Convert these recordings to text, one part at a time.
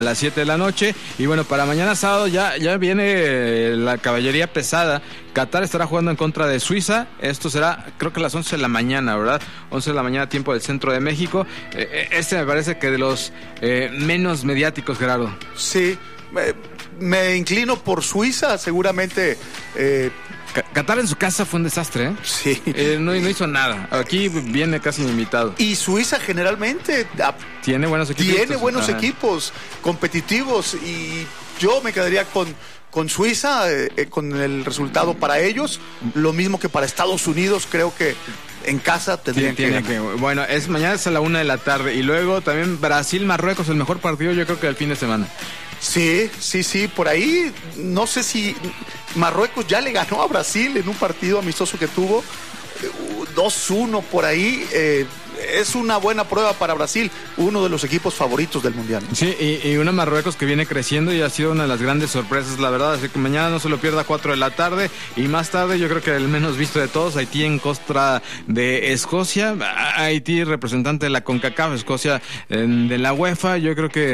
las 7 de la noche. Y bueno, para mañana sábado ya viene la caballería pesada. Qatar estará jugando en contra de Suiza. Esto será, creo que a las 11 de la mañana, ¿verdad? 11 de la mañana, tiempo del centro de México. Este me parece que de los menos mediáticos, Gerardo. Sí, me inclino por Suiza, seguramente. Qatar en su casa fue un desastre, ¿eh? Sí. No hizo nada. Aquí viene casi invitado. Y Suiza generalmente tiene buenos equipos. Tiene buenos equipos competitivos, y yo me quedaría con Suiza, con el resultado para ellos. Lo mismo que para Estados Unidos, creo que en casa tendrían que ganar. Bueno, mañana es a la 1 de la tarde. Y luego también Brasil-Marruecos, el mejor partido yo creo que del fin de semana. Sí, por ahí no sé si Marruecos ya le ganó a Brasil en un partido amistoso que tuvo, 2-1 por ahí. Es una buena prueba para Brasil, uno de los equipos favoritos del Mundial. Sí, y una Marruecos que viene creciendo y ha sido una de las grandes sorpresas, la verdad. Así que mañana no se lo pierda, 4 de la tarde. Y más tarde, yo creo que el menos visto de todos, Haití en contra de Escocia. Haití, representante de la CONCACAF, Escocia de la UEFA. Yo creo que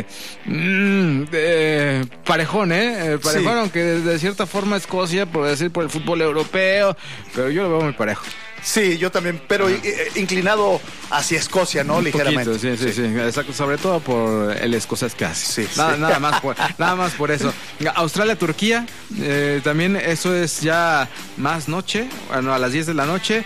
parejón, parejón, sí. Aunque de cierta forma Escocia, por decir, por el fútbol europeo, pero yo lo veo muy parejo. Sí, yo también, pero inclinado hacia Escocia, ¿no? Ligeramente. Poquito, sí, exacto, sobre todo por el escocés que hace. Sí, nada más por eso. Australia-Turquía, también eso es ya más noche, bueno, a las 10 de la noche.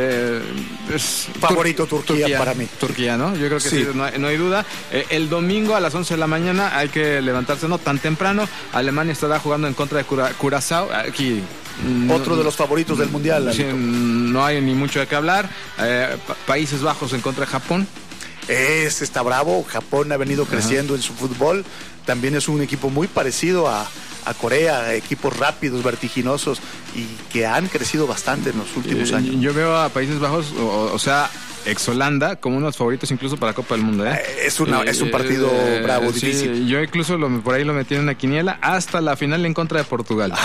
Favorito Turquía para mí. Turquía, ¿no? Yo creo que sí, no hay duda. El domingo a las 11 de la mañana hay que levantarse, no tan temprano. Alemania estará jugando en contra de Curazao. Aquí otro de los favoritos del Mundial. Sí, no hay ni mucho de qué hablar. Países Bajos en contra de Japón. Está bravo. Japón ha venido creciendo en su fútbol. También es un equipo muy parecido a Corea, equipos rápidos, vertiginosos, y que han crecido bastante en los últimos años. Yo veo a Países Bajos, o sea, ex Holanda, como unos favoritos incluso para la Copa del Mundo. Es un partido bravo, difícil. Yo incluso por ahí lo metí en una quiniela hasta la final en contra de Portugal.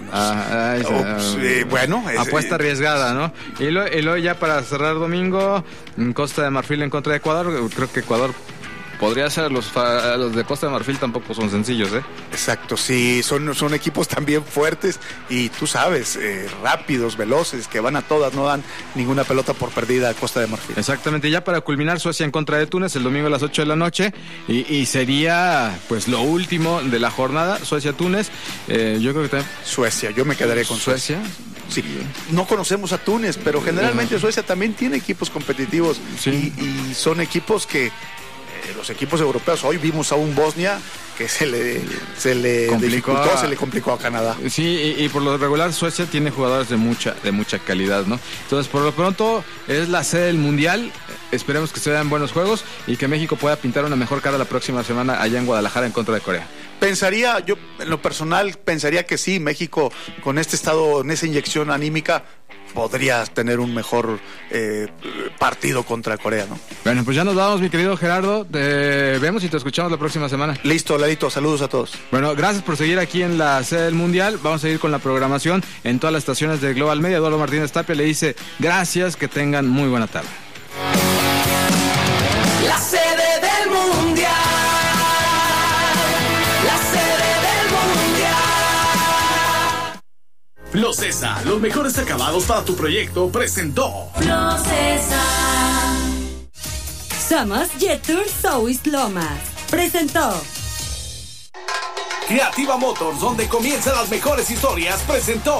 Vámonos. Bueno, apuesta arriesgada, ¿no? Y luego ya para cerrar domingo, en Costa de Marfil en contra de Ecuador. Creo que Ecuador podría ser, los de Costa de Marfil tampoco son sencillos, Exacto, sí, son equipos también fuertes y tú sabes, rápidos, veloces, que van a todas, no dan ninguna pelota por perdida a Costa de Marfil. Exactamente, ya para culminar, Suecia en contra de Túnez el domingo a las 8 de la noche y sería pues lo último de la jornada, Suecia-Túnez. Yo creo que también Suecia, yo me quedaré con Suecia. Sí, no conocemos a Túnez, pero generalmente Suecia también tiene equipos competitivos, y son equipos que los equipos europeos, hoy vimos a un Bosnia que se le complicó a Canadá. Sí, y por lo regular Suecia tiene jugadores de mucha calidad, ¿no? Entonces, por lo pronto es la sede del Mundial. Esperemos que se vean buenos juegos y que México pueda pintar una mejor cara la próxima semana allá en Guadalajara en contra de Corea. Yo en lo personal pensaría que sí, México con este estado, en esa inyección anímica, podría tener un mejor partido contra Corea, ¿no? Bueno, pues ya nos vamos, mi querido Gerardo. Te vemos y te escuchamos la próxima semana. Listo, Ladito, saludos a todos. Bueno, gracias por seguir aquí en la sede del Mundial. Vamos a seguir con la programación en todas las estaciones de Global Media. Eduardo Martínez Tapia le dice gracias, que tengan muy buena tarde. La sede del Mundial. La sede del Mundial. Flocesa, los mejores acabados para tu proyecto, presentó. Flocesa. Somos Jetur South Lomas. Presentó. Creativa Motors, donde comienzan las mejores historias, presentó.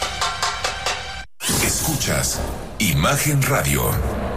Escuchas Imagen Radio.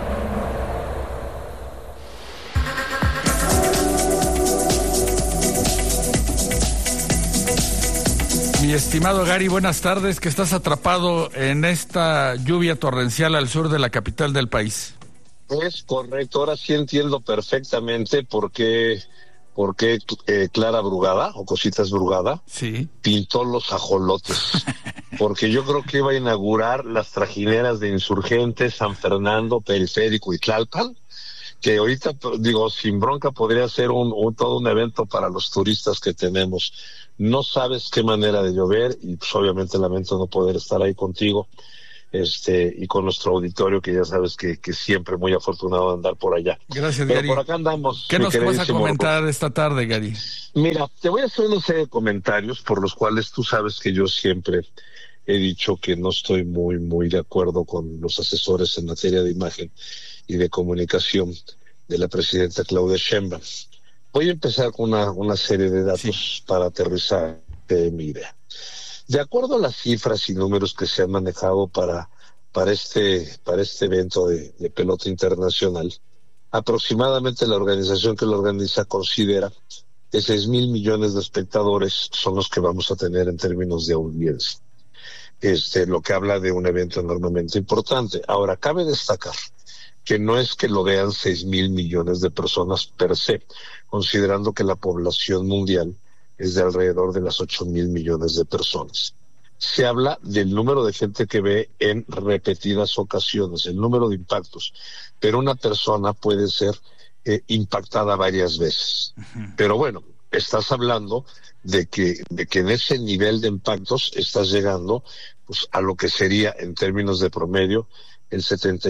Mi estimado Gary, buenas tardes, que estás atrapado en esta lluvia torrencial al sur de la capital del país. Es correcto, ahora sí entiendo perfectamente por qué Clara Brugada, o Cositas Brugada, pintó los ajolotes. Porque yo creo que iba a inaugurar las trajineras de Insurgentes, San Fernando, Periférico y Tlalpan, que ahorita, digo, sin bronca podría ser todo un evento para los turistas que tenemos. No sabes qué manera de llover y pues obviamente lamento no poder estar ahí contigo. y con nuestro auditorio, que ya sabes que siempre muy afortunado de andar por allá. Gracias, Pero Gary. por acá andamos. ¿Qué nos vas a comentar esta tarde, Gary? Mira, te voy a hacer una serie de comentarios por los cuales tú sabes que yo siempre he dicho que no estoy muy de acuerdo con los asesores en materia de imagen y de comunicación de la presidenta Claudia Sheinbaum. Voy a empezar con una serie de datos para aterrizar mi idea. De acuerdo a las cifras y números que se han manejado para este evento de pelota internacional, aproximadamente la organización que lo organiza considera que 6,000 millones de espectadores son los que vamos a tener en términos de audiencia. Lo que habla de un evento enormemente importante. Ahora, cabe destacar que no es que lo vean 6,000 millones de personas per se, considerando que la población mundial es de alrededor de las 8,000 millones de personas. Se habla del número de gente que ve en repetidas ocasiones, el número de impactos, pero una persona puede ser impactada varias veces. Pero bueno, estás hablando de que en ese nivel de impactos estás llegando pues a lo que sería en términos de promedio el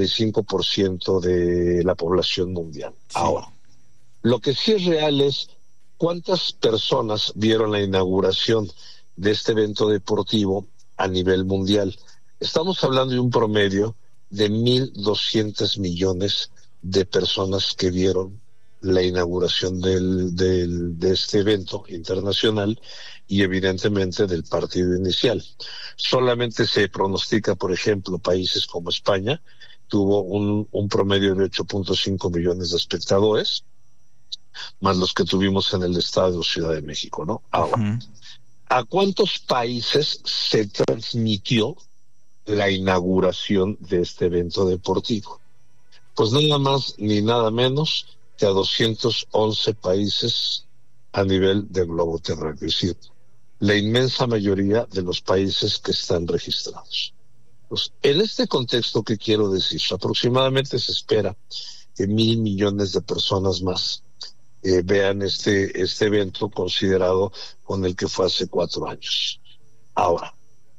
75% de la población mundial. Sí. Ahora, lo que sí es real es cuántas personas vieron la inauguración de este evento deportivo a nivel mundial. Estamos hablando de un promedio de 1,200 millones de personas que vieron la inauguración de este evento internacional y evidentemente del partido inicial. Solamente se pronostica, por ejemplo, países como España tuvo un promedio de 8.5 millones de espectadores, más los que tuvimos en el Estadio Ciudad de México, ¿no? Ahora, ¿a cuántos países se transmitió la inauguración de este evento deportivo? Pues nada más ni nada menos que a 211 países a nivel del globo terráqueo, es decir, la inmensa mayoría de los países que están registrados. Pues, en este contexto, ¿qué quiero decir? Aproximadamente se espera que 1,000 millones de personas más vean este evento considerado con el que fue hace 4 años. Ahora,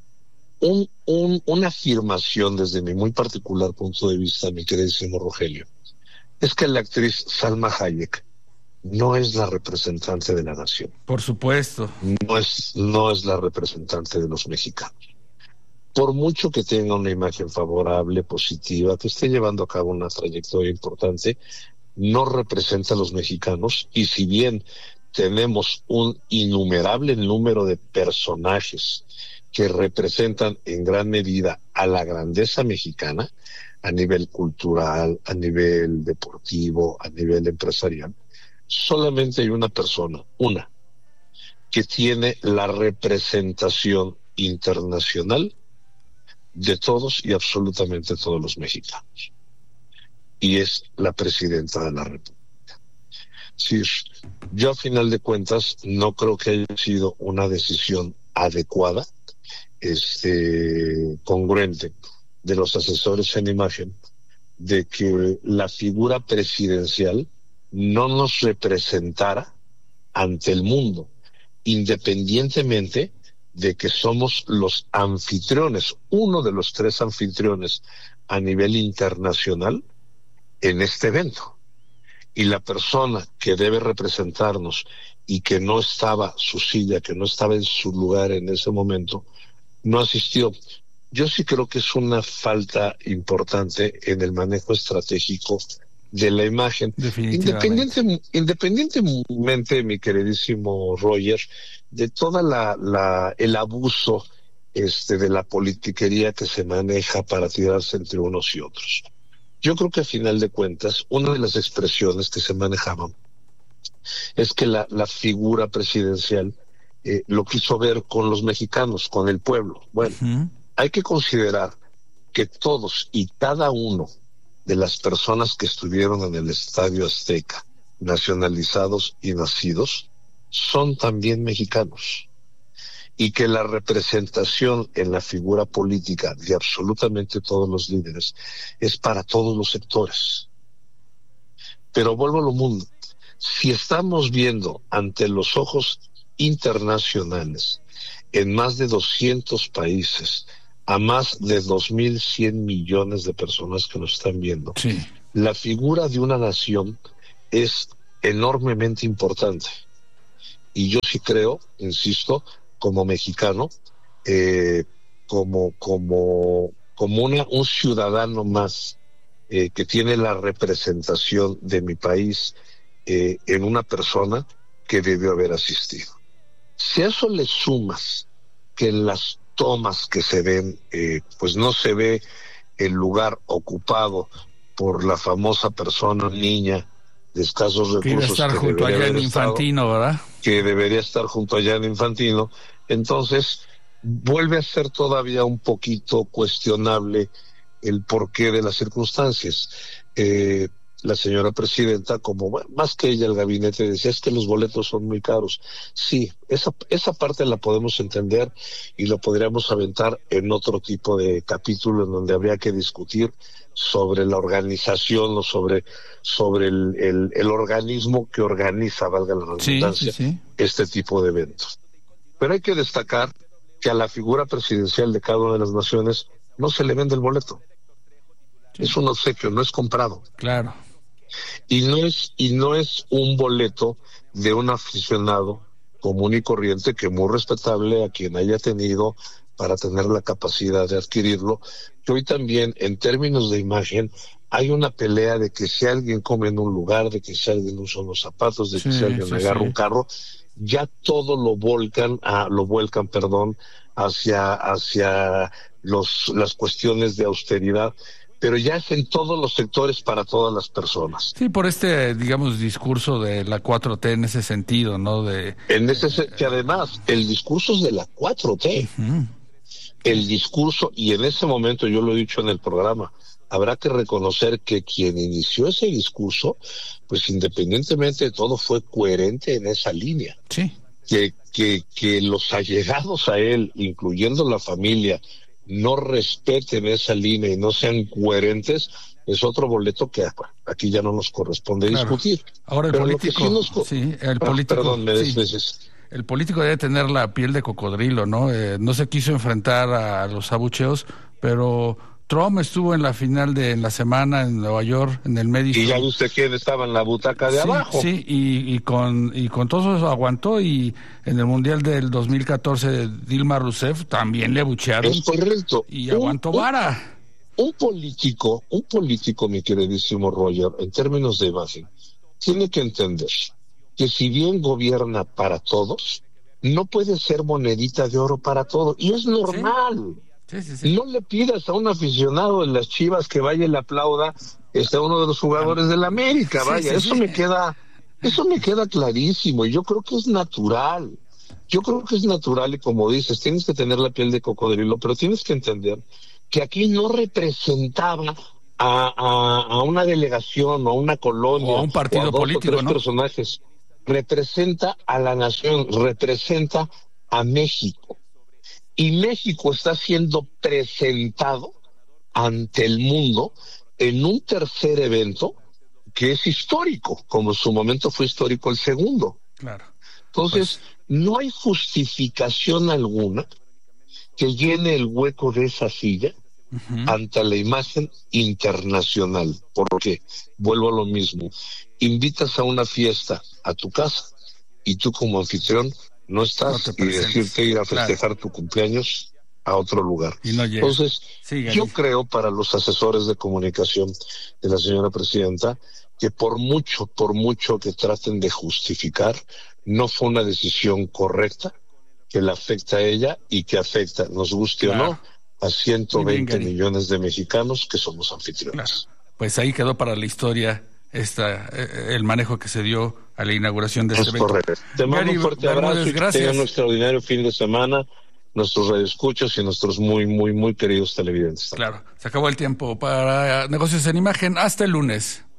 una afirmación desde mi muy particular punto de vista, mi queridísimo Rogelio, es que la actriz Salma Hayek no es la representante de la nación. Por supuesto. No es la representante de los mexicanos. Por mucho que tenga una imagen favorable, positiva, que esté llevando a cabo una trayectoria importante, no representa a los mexicanos, y si bien tenemos un innumerable número de personajes que representan en gran medida a la grandeza mexicana, a nivel cultural, a nivel deportivo, a nivel empresarial, solamente hay una persona, que tiene la representación internacional de todos y absolutamente todos los mexicanos, y es la presidenta de la República. Sí, yo a final de cuentas no creo que haya sido una decisión adecuada, congruente de los asesores en imagen, de que la figura presidencial no nos representara ante el mundo, independientemente de que somos los anfitriones, uno de los 3 anfitriones a nivel internacional en este evento. Y la persona que debe representarnos y que no estaba su silla, que no estaba en su lugar en ese momento, no asistió. Yo sí creo que es una falta importante en el manejo estratégico de la imagen. Independientemente, mi queridísimo Roger, de toda el abuso de la politiquería que se maneja para tirarse entre unos y otros. Yo creo que a final de cuentas, una de las expresiones que se manejaban es que la figura presidencial lo quiso ver con los mexicanos, con el pueblo. Bueno, hay que considerar que todos y cada uno de las personas que estuvieron en el Estadio Azteca, nacionalizados y nacidos, son también mexicanos, y que la representación en la figura política de absolutamente todos los líderes es para todos los sectores. Pero vuelvo a lo mundo, si estamos viendo ante los ojos internacionales en más de 200 países a más de 2.100 millones de personas que nos están viendo. Sí. La figura de una nación es enormemente importante. Y yo sí creo, insisto, como mexicano, como un ciudadano más que tiene la representación de mi país en una persona que debió haber asistido. Si a eso le sumas que en las tomas que se ven, pues no se ve el lugar ocupado por la famosa persona, niña de escasos recursos. Que iba a estar junto allá en Infantino, ¿verdad? Que debería estar junto allá en Infantino. Entonces, vuelve a ser todavía un poquito cuestionable el porqué de las circunstancias. La señora presidenta, más que ella, el gabinete decía, es que los boletos son muy caros. Sí, esa parte la podemos entender y lo podríamos aventar en otro tipo de capítulo en donde habría que discutir sobre la organización o sobre el organismo que organiza, valga la redundancia, este tipo de eventos. Pero hay que destacar que a la figura presidencial de cada una de las naciones no se le vende el boleto. Sí. Es un obsequio, no es comprado. Claro. Y no es un boleto de un aficionado común y corriente, que muy respetable a quien haya tenido para tener la capacidad de adquirirlo, que hoy también en términos de imagen hay una pelea de que si alguien come en un lugar, de que si alguien usa unos zapatos, de que si alguien agarra un carro, ya todo lo vuelcan hacia las cuestiones de austeridad, pero ya es en todos los sectores para todas las personas. Sí, por digamos, discurso de la 4T en ese sentido, ¿no? Que además, el discurso es de la 4T. Uh-huh. El discurso, y en ese momento yo lo he dicho en el programa, habrá que reconocer que quien inició ese discurso, pues independientemente de todo, fue coherente en esa línea. Sí. Que los allegados a él, incluyendo la familia, no respeten esa línea y no sean coherentes, es otro boleto que aquí ya no nos corresponde discutir. Ahora el político, el político debe tener la piel de cocodrilo, ¿no? No se quiso enfrentar a los abucheos, pero Trump estuvo en la final de la semana en Nueva York, en el Madison. Y ya usted quién estaba en la butaca de abajo. Sí, y con todo eso aguantó, y en el Mundial del 2014 Dilma Rousseff también le abuchearon. Es correcto. Y aguantó vara. Un político, mi queridísimo Roger, en términos de imagen, tiene que entender que si bien gobierna para todos, no puede ser monedita de oro para todos, y es normal. Sí. No le pidas a un aficionado de las Chivas que vaya y le aplauda a uno de los jugadores del América, eso me queda clarísimo, y yo creo que es natural. Y como dices, tienes que tener la piel de cocodrilo, pero tienes que entender que aquí no representaba a una delegación o a una colonia o a un partido político, ¿no? Personajes. Representa a la nación, representa a México. Y México está siendo presentado ante el mundo en un tercer evento que es histórico, como en su momento fue histórico el segundo. Claro. Entonces, no hay justificación alguna que llene el hueco de esa silla ante la imagen internacional. Porque, vuelvo a lo mismo, invitas a una fiesta a tu casa y tú como anfitrión no estás, y decirte ir a festejar tu cumpleaños a otro lugar. Entonces, yo creo, para los asesores de comunicación de la señora presidenta, que por mucho que traten de justificar, no fue una decisión correcta, que la afecta a ella y que afecta, nos guste o no, a 120 millones de mexicanos que somos anfitriones. Claro. Pues ahí quedó para la historia el manejo que se dio a la inauguración de este evento. Correcto. Te mando un fuerte abrazo y que tengan un extraordinario fin de semana, nuestros radioescuchos y nuestros muy, muy, muy queridos televidentes. Claro, se acabó el tiempo para Negocios en Imagen. Hasta el lunes.